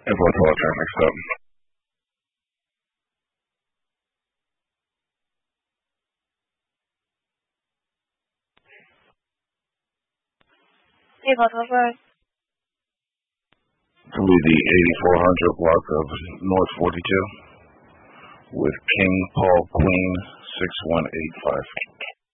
Airport Teletrack, next up. Airport Teletrack. It's going to be the 8400 block of North 42 with King Paul Queen 6185.